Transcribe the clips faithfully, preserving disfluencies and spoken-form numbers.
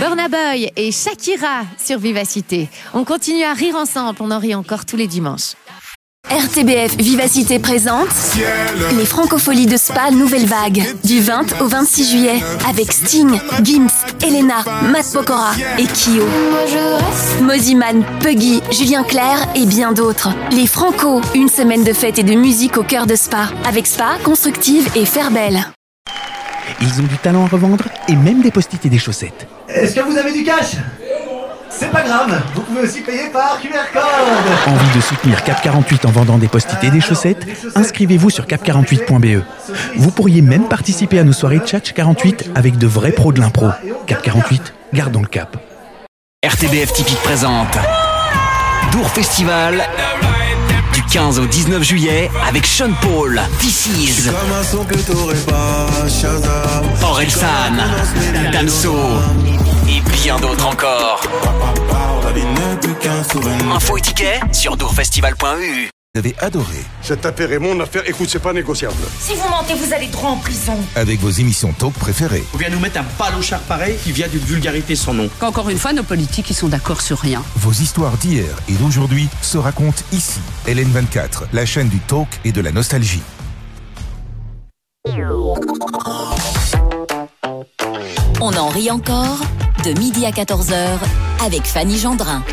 Burna Boy et Shakira sur Vivacité. On continue à rire ensemble, on en rit encore tous les dimanches. R T B F Vivacité présente les Francopholies de Spa Nouvelle Vague du vingt au vingt-six juillet avec Sting, Gims, Elena, Matt Pokora et Kyo. Moziman, Puggy, Julien Clerc et bien d'autres. Les Franco, une semaine de fête et de musique au cœur de Spa avec Spa, Constructive et Fairbelle. Ils ont du talent à revendre et même des post-it et des chaussettes. Est-ce que vous avez du cash ? C'est pas grave, vous pouvez aussi payer par Q R code. Envie de soutenir Cap quarante-huit en vendant des post-it et des chaussettes ? Inscrivez-vous sur cap quarante-huit point b e. Vous pourriez même participer à nos soirées Tchatch quarante-huit avec de vrais pros de l'impro. Cap quarante-huit, gardons le cap. R T B F Typique présente Dour Festival du quinze au dix-neuf juillet avec Sean Paul, This Is, Orelsan, Damso et bien d'autres encore. Info et tickets sur dourfestival point e u. Vous avez adoré. Cette affaire est mon affaire, écoute, c'est pas négociable. Si vous mentez, vous allez droit en prison. Avec vos émissions talk préférées. On vient nous mettre un palochard pareil qui vient d'une vulgarité sans nom. Qu'encore une fois, nos politiques, ils sont d'accord sur rien. Vos histoires d'hier et d'aujourd'hui se racontent ici. L N vingt-quatre, la chaîne du talk et de la nostalgie. On en rit encore de midi à quatorze heures avec Fanny Gendrin.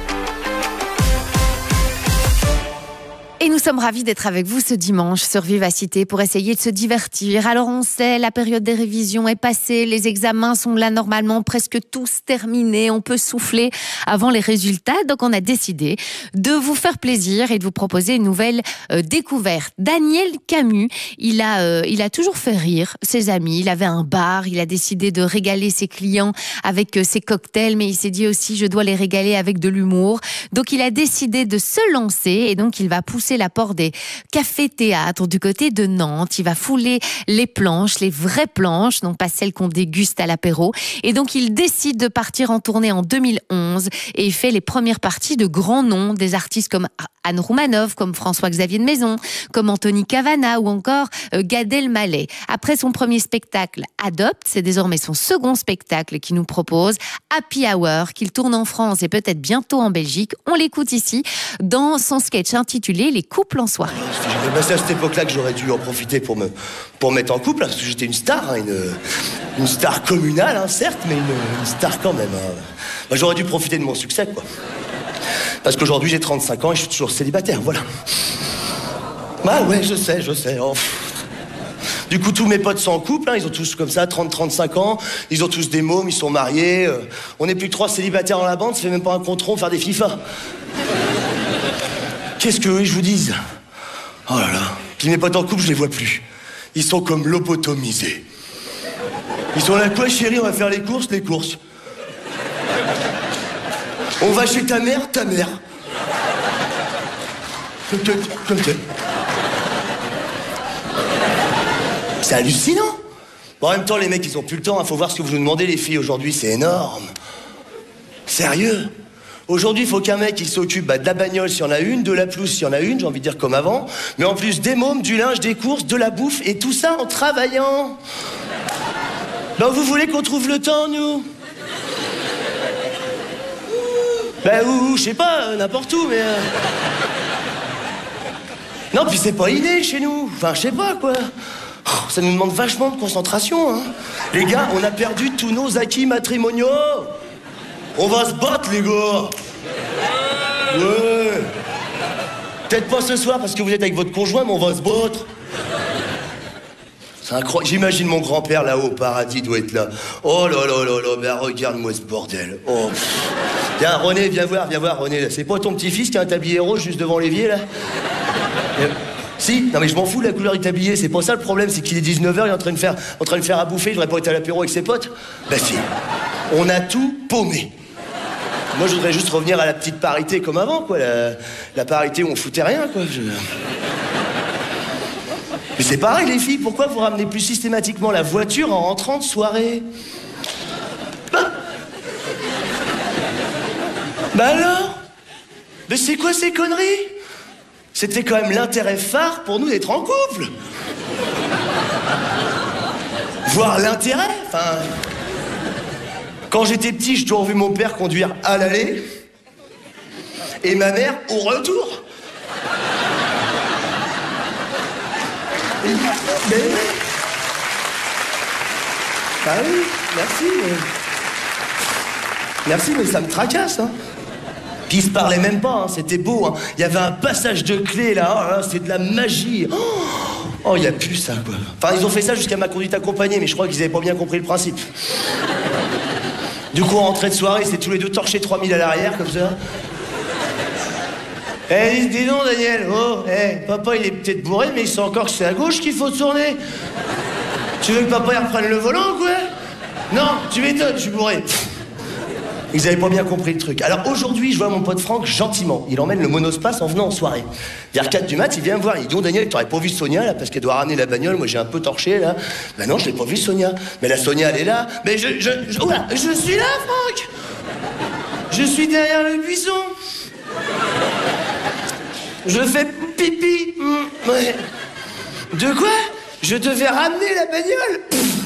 Et nous sommes ravis d'être avec vous ce dimanche sur Vivacité pour essayer de se divertir. Alors on sait, la période des révisions est passée, les examens sont là normalement presque tous terminés, on peut souffler avant les résultats. Donc on a décidé de vous faire plaisir et de vous proposer une nouvelle euh, découverte. Daniel Camus, il a, euh, il a toujours fait rire ses amis, il avait un bar, il a décidé de régaler ses clients avec euh, ses cocktails, mais il s'est dit aussi je dois les régaler avec de l'humour. Donc il a décidé de se lancer et donc il va pousser la porte des cafés-théâtres du côté de Nantes. Il va fouler les planches, les vraies planches, non pas celles qu'on déguste à l'apéro. Et donc, il décide de partir en tournée en deux mille onze et il fait les premières parties de grands noms, des artistes comme Anne Roumanoff, comme François-Xavier de Maison, comme Anthony Cavana ou encore euh, Gad Elmaleh. Après son premier spectacle, Adopte, c'est désormais son second spectacle qu'il nous propose, Happy Hour, qu'il tourne en France et peut-être bientôt en Belgique. On l'écoute ici dans son sketch intitulé Les couples en soirée. C'est à cette époque-là que j'aurais dû en profiter pour me, pour me mettre en couple, parce que j'étais une star, hein, une, une star communale, hein, certes, mais une, une star quand même. Hein. Bah, j'aurais dû profiter de mon succès, quoi. Parce qu'aujourd'hui, j'ai trente-cinq ans et je suis toujours célibataire, voilà. Bah ouais, je sais, je sais. Oh. Du coup, tous mes potes sont en couple, hein, ils ont tous comme ça, trente à trente-cinq ans, ils ont tous des mômes, ils sont mariés. Euh, on n'est plus que trois célibataires dans la bande, ça fait même pas un contron faire des FIFA. Qu'est-ce que eux, je vous dise? Oh là là. Puis mes potes en couple, je les vois plus. Ils sont comme lobotomisés. Ils sont là, quoi chérie, on va faire les courses, les courses. On va chez ta mère, ta mère. Comme t'es, comme t'es. C'est hallucinant. Bon, en même temps, les mecs, ils ont plus le temps. Il faut voir ce que vous nous demandez, les filles, aujourd'hui. C'est énorme. Sérieux. Aujourd'hui, il faut qu'un mec, il s'occupe bah, de la bagnole s'il y en a une, de la pelouse s'il y en a une, j'ai envie de dire comme avant, mais en plus des mômes, du linge, des courses, de la bouffe, et tout ça en travaillant. Ben, vous voulez qu'on trouve le temps, nous? Ben, où, je sais pas, n'importe où, mais... Euh... Non, puis c'est pas inné chez nous. Enfin, je sais pas, quoi. Oh, ça nous demande vachement de concentration, hein. Les gars, on a perdu tous nos acquis matrimoniaux. On va se battre, les gars. Ouais. Peut-être pas ce soir parce que vous êtes avec votre conjoint, mais on va se battre. C'est incroyable. J'imagine mon grand-père là-haut au paradis doit être là. Oh là là là là, ben regarde-moi ce bordel. Oh. Viens, René, viens voir, viens voir, René. C'est pas ton petit-fils qui a un tablier rose juste devant l'évier, là? euh, Si, non mais je m'en fous de la couleur du tablier, c'est pas ça le problème, c'est qu'il est dix-neuf heures, il est en train de faire, en train de faire à bouffer, il devrait pas être à l'apéro avec ses potes. Ben si, on a tout paumé. Moi, je voudrais juste revenir à la petite parité comme avant, quoi. La, la parité où on foutait rien, quoi. Je... Mais c'est pareil, les filles. Pourquoi vous ramenez plus systématiquement la voiture en rentrant de soirée? Bah, bah alors? Mais c'est quoi ces conneries? C'était quand même l'intérêt phare pour nous d'être en couple. Voir l'intérêt, enfin... Quand j'étais petit, j'ai toujours vu mon père conduire à l'aller et ma mère au retour. Et... Ben oui. Ah oui, merci. Mais... Merci, mais ça me tracasse, hein. Puis ils se parlaient même pas, hein. C'était beau, hein. Il y avait un passage de clé, là, oh, là c'est de la magie. Oh, il y a plus ça, quoi. Enfin, ils ont fait ça jusqu'à ma conduite accompagnée, mais je crois qu'ils avaient pas bien compris le principe. Du coup, en rentrée de soirée, c'est tous les deux torchés trois mille à l'arrière, comme ça. Eh, hey, dis, dis donc, Daniel, oh, eh, hey, papa, il est peut-être bourré, mais il sait encore que c'est à gauche qu'il faut tourner. Tu veux que papa, il reprenne le volant, quoi? Non, tu m'étonnes, je suis bourré. Ils avaient pas bien compris le truc. Alors aujourd'hui, je vois mon pote Franck gentiment. Il emmène le monospace en venant en soirée. Vers quatre du mat, il vient me voir. Il dit, oh Daniel, t'aurais pas vu Sonia, là, parce qu'elle doit ramener la bagnole. Moi, j'ai un peu torché, là. Ben non, je l'ai pas vu, Sonia. Mais la Sonia, elle est là. Mais je... je, je oula, je suis là, Franck. Je suis derrière le buisson. Je fais pipi. Mmh, ouais. De quoi? Je devais ramener la bagnole.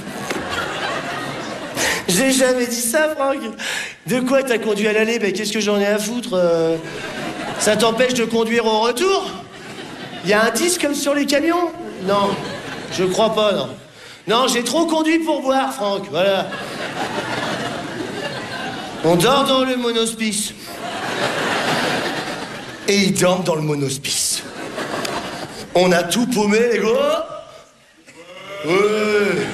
J'ai jamais dit ça, Franck. De quoi t'as conduit à l'aller? Ben qu'est-ce que j'en ai à foutre euh... Ça t'empêche de conduire au retour? Y a un disque comme sur les camions? Non, je crois pas, non. Non, j'ai trop conduit pour boire, Franck, voilà. On dort dans le monospice. Et ils dorment dans le monospice. On a tout paumé, les gars. Ouais.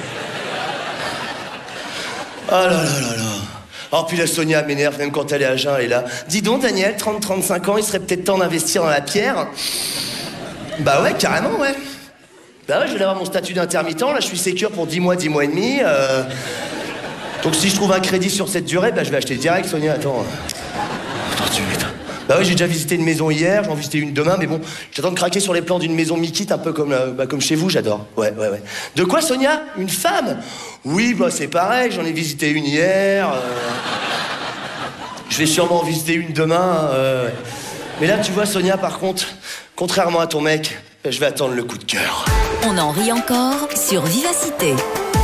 Ah là là là là. Oh, puis la Sonia m'énerve, même quand elle est à jeun, elle est là. Dis donc, Daniel, trente à trente-cinq ans, il serait peut-être temps d'investir dans la pierre. Bah ouais, carrément, ouais. Bah ouais, je vais avoir mon statut d'intermittent, là, je suis sécure pour dix mois, dix mois et demi. Euh... Donc si je trouve un crédit sur cette durée, bah je vais acheter direct, Sonia, attends. Attends, tu m'étonnes. Bah ouais, j'ai déjà visité une maison hier, j'en visiter une demain, mais bon, j'attends de craquer sur les plans d'une maison mi-kit, un peu comme, euh, bah, comme chez vous, j'adore. Ouais, ouais, ouais. De quoi, Sonia? Une femme? Oui, bah c'est pareil, j'en ai visité une hier. Euh... Je vais sûrement en visiter une demain. Euh... Mais là, tu vois, Sonia, par contre, contrairement à ton mec, je vais attendre le coup de cœur. On en rit encore sur Vivacité.